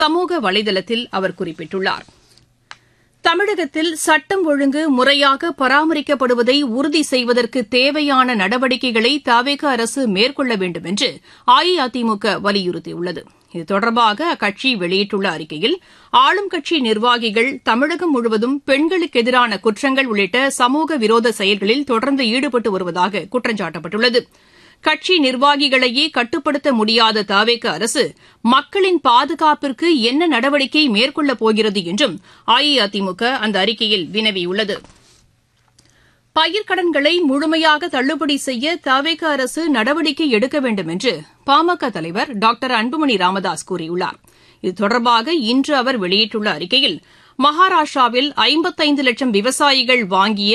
சமூக வலைதளத்தில் அவர் குறிப்பிட்டுள்ளார். தமிழகத்தில் சட்டம் ஒழுங்கு முறையாக பராமரிக்கப்படுவதை உறுதி செய்வதற்கு தேவையான நடவடிக்கைகளை தவேக அரசு மேற்கொள்ள வேண்டும் என்று அஇஅதிமுக வலியுறுத்தியுள்ளது. இது தொடர்பாக அக்கட்சி வெளியிட்டுள்ள அறிக்கையில் ஆளும் கட்சி நிர்வாகிகள் தமிழகம் முழுவதும் பெண்களுக்கு எதிரான குற்றங்கள் உள்ளிட்ட சமூக விரோத செயல்களில் தொடர்ந்து ஈடுபட்டு வருவதாக குற்றம் சாட்டப்பட்டுள்ளது. கட்சி நிர்வாகிகளையே கட்டுப்படுத்த முடியாத தவேக அரசு மக்களின் பாதுகாப்பிற்கு என்ன நடவடிக்கை மேற்கொள்ளப் போகிறது என்றும் அஇஅதிமுக அந்த அறிக்கையில் வினவியுள்ளது. பயிர்க்கடன்களை முழுமையாக தள்ளுபடி செய்ய தவேக அரசு நடவடிக்கை எடுக்க வேண்டும் என்று பாமக தலைவர் டாக்டர் அன்புமணி ராமதாஸ் கூறியுள்ளார். இது தொடர்பாக இன்று அவர் வெளியிட்டுள்ள அறிக்கையில் மகாராஷ்டிராவில் 55 லட்சம் விவசாயிகள் வாங்கிய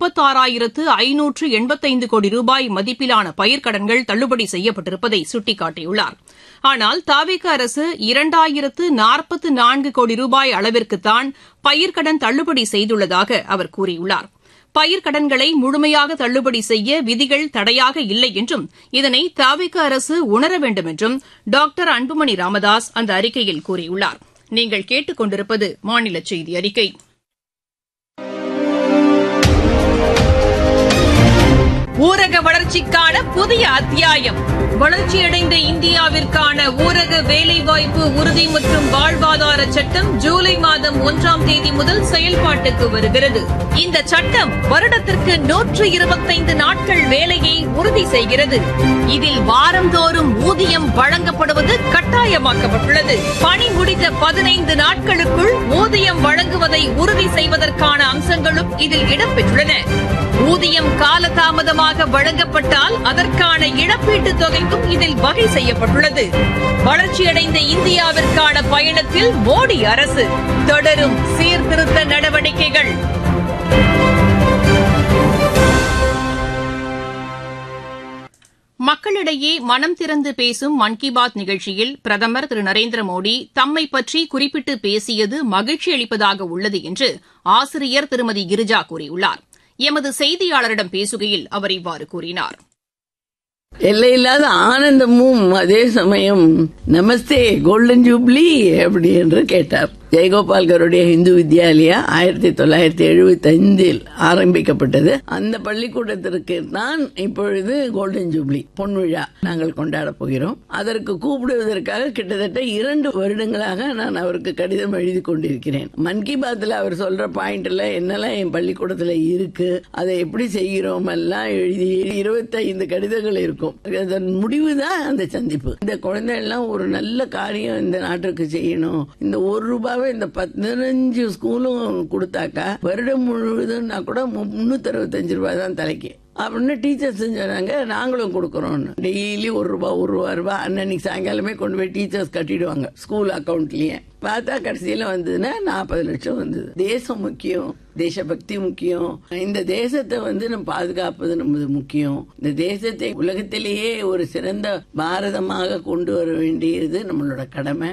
36,585 கோடி ரூபாய் மதிப்பிலான பயிர்க்கடன்கள் தள்ளுபடி செய்யப்பட்டிருப்பதை சுட்டிக்காட்டியுள்ளார். ஆனால் தவேக அரசு 2044 கோடி ரூபாய் அளவிற்குத்தான் பயிர்க்கடன் தள்ளுபடி செய்துள்ளதாக அவர் கூறியுள்ளார். பயிர்க்கடன்களை முழுமையாக தள்ளுபடி செய்ய விதிகள் தடையாக இல்லை என்றும் இதனை தவேக அரசு உணர வேண்டும் என்றும் டாக்டர் அன்புமணி ராமதாஸ் அந்த அறிக்கையில் கூறியுள்ளார். நீங்கள் கேட்டுக் கொண்டிருப்பது மாநில செய்தி அறிக்கை. ஊரக வளர்ச்சிக்கான புதிய அத்தியாயம். வளர்ச்சியடைந்த இந்தியாவிற்கான ஊரக வேலைவாய்ப்பு உறுதி மற்றும் வாழ்வாதார சட்டம் ஜூலை மாதம் 1ஆம் தேதி முதல் செயல்பாட்டுக்கு வருகிறது. இந்த சட்டம் வருடத்திற்கு 125 நாட்கள் வேலையை உறுதி செய்கிறது. இதில் வாரந்தோறும் ஊதியம் வழங்கப்படுவது கட்டாயமாக்கப்பட்டுள்ளது. பணி முடித்த 15 நாட்களுக்குள் ஊதியம் வழங்குவதை உறுதி செய்வதற்கான அம்சங்களும் இதில் இடம்பெற்றுள்ளன. ஊதியம் காலதாமதமாக வழங்கப்பட்டால் அதற்கான இழப்பீட்டுத் தொகைக்கும் இதில் வகை செய்யப்பட்டுள்ளது. வளர்ச்சியடைந்த இந்தியாவிற்கான பயணத்தில் மோடி அரசு தொடரும் சீர்திருத்த நடவடிக்கைகள். மக்களிடையே மனம் திறந்து பேசும் மன் கி பாத் நிகழ்ச்சியில் பிரதமர் திரு நரேந்திர மோடி தம்மை பற்றி குறிப்பிட்டு பேசியது மகிழ்ச்சி அளிப்பதாக உள்ளது என்று ஆசிரியர் திருமதி கிரிஜா கூறியுள்ளார். எமது செய்தியாளரிடம் பேசுகையில் அவர் இவ்வாறு கூறினார். எல்லையில்லாத ஆனந்தமும் அதே சமயம் நமஸ்தே கோல்டன் ஜூப்ளி அப்படி என்று கேட்டார். ஜெயகோபால்கருடைய இந்து வித்யாலயா 1975 ஆரம்பிக்கப்பட்டது. அந்த பள்ளிக்கூடத்திற்கு தான் இப்பொழுது கோல்டன் ஜூப்ளி பொன்விழா நாங்கள் கொண்டாட போகிறோம். அதற்கு கூப்பிடுவதற்காக கிட்டத்தட்ட 2 வருடங்களாக நான் அவருக்கு கடிதம் எழுதி கொண்டிருக்கிறேன். மன் கி பாத்ல அவர் சொல்ற பாயிண்ட்ல என்னெல்லாம் என் பள்ளிக்கூடத்துல இருக்கு, அதை எப்படி செய்கிறோம் எல்லாம் எழுதி 25 கடிதங்கள் இருக்கும். அதன் முடிவுதான் அந்த சந்திப்பு. இந்த குழந்தை எல்லாம் ஒரு நல்ல காரியம் இந்த நாட்டுக்கு செய்யணும். இந்த ₹1 இந்த 15 ஸ்கூலும் கொடுத்தாக்கா வருடம் முழுவதும்னா கூட ₹365 தான் தலைக்கு அப்படின்னு டீச்சர்ஸ் சொன்னாங்க. நாங்களும் கொடுக்கறோம். டெய்லி ₹1 அன்னைக்கு சாயங்காலமே கொண்டு போய் டீச்சர்ஸ் கட்டிடுவாங்க ஸ்கூல் அக்கௌண்ட்லயே. பார்த்தா கடைசியில வந்ததுன்னா 40 லட்சம் வந்தது. தேசம் முக்கியம், தேசபக்தி முக்கியம். இந்த தேசத்தை நம்ம பாதுகாப்பது நமது முக்கியம். இந்த தேசத்தை உலகத்திலேயே ஒரு சிறந்த பாரதமாக கொண்டு வர வேண்டியது நம்மளோட கடமை.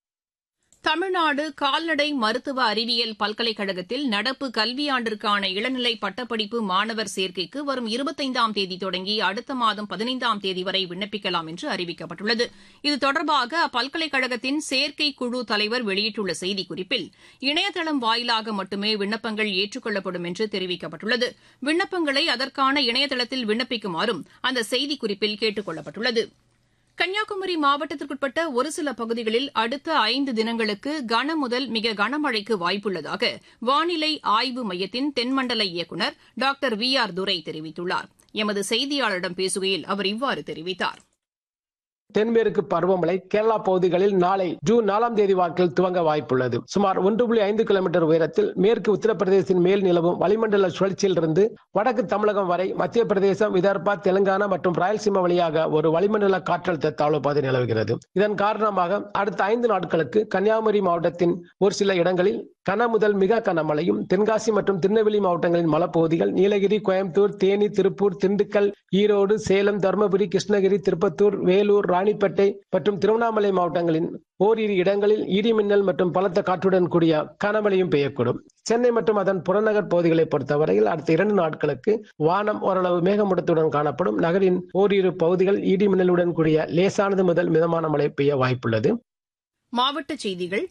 தமிழ்நாடு கால்நடை மருத்துவ அறிவியல் பல்கலைக்கழகத்தில் நடப்பு கல்வியாண்டிற்கான இளநிலை பட்டப்படிப்பு மாணவர் சேர்க்கைக்கு வரும் 25ஆம் தேதி தொடங்கி அடுத்த மாதம் 15ஆம் தேதி வரை விண்ணப்பிக்கலாம் என்று அறிவிக்கப்பட்டுள்ளது. இது தொடர்பாக அப்பல்கலைக்கழகத்தின் சேர்க்கை குழு தலைவர் வெளியிட்டுள்ள செய்திக்குறிப்பில் இணையதளம் வாயிலாக மட்டுமே விண்ணப்பங்கள் ஏற்றுக்கொள்ளப்படும் என்று தெரிவிக்கப்பட்டுள்ளது. விண்ணப்பங்களை அதற்கான இணையதளத்தில் விண்ணப்பிக்குமாறும் அந்த செய்திக்குறிப்பில் கேட்டுக் கொள்ளப்பட்டுள்ளது. கன்னியாகுமரி மாவட்டத்திற்குட்பட்ட ஒரு சில பகுதிகளில் அடுத்த 5 தினங்களுக்கு கனமுதல் மிக கனமழைக்கு வாய்ப்புள்ளதாக வானிலை ஆய்வு மையத்தின் தென்மண்டல இயக்குநர் டாக்டர் VR துரை தெரிவித்துள்ளார். எமது செய்தியாளரிடம் பேசுகையில் அவர் இவ்வாறு தெரிவித்தார். தென்மேற்கு பருவமழை கேரளா பகுதிகளில் நாளை ஜூன் 4ஆம் தேதி வாக்கில் துவங்க வாய்ப்புள்ளது. சுமார் 1.5 கிலோமீட்டர் உயரத்தில் மேற்கு உத்தரப்பிரதேசத்தின் மேல் நிலவும் வளிமண்டல சுழற்சியிலிருந்து வடக்கு தமிழகம் வரை மத்திய பிரதேசம், விதர்பா, தெலுங்கானா மற்றும் ராயல்சீமா வழியாக ஒரு வளிமண்டல காற்றழுத்த தாழ்வு பாதை நிலவுகிறது. இதன் காரணமாக அடுத்த 5 நாட்களுக்கு கன்னியாகுமரி மாவட்டத்தின் ஒரு சில இடங்களில் கன முதல் மிக கனமழையும், தென்காசி மற்றும் திருநெல்வேலி மாவட்டங்களின் மலைப்பகுதிகள், நீலகிரி, கோயம்புத்தூர், தேனி, திருப்பூர், திண்டுக்கல், ஈரோடு, சேலம், தருமபுரி, கிருஷ்ணகிரி, திருப்பத்தூர், வேலூர், ராணிப்பேட்டை மற்றும் திருவண்ணாமலை மாவட்டங்களின் ஓரிரு இடங்களில் இடிமின்னல் மற்றும் பலத்த காற்றுடன் கூடிய கனமழையும் பெய்யக்கூடும். சென்னை மற்றும் அதன் புறநகர் பகுதிகளை பொறுத்தவரையில் அடுத்த 2 நாட்களுக்கு வானம் ஓரளவு மேகமூட்டத்துடன் காணப்படும். நகரின் ஓரிரு பகுதிகள் இடிமின்னலுடன் கூடிய லேசானது முதல் மிதமான மழை பெய்ய வாய்ப்புள்ளது. மாவட்டச் செய்திகள்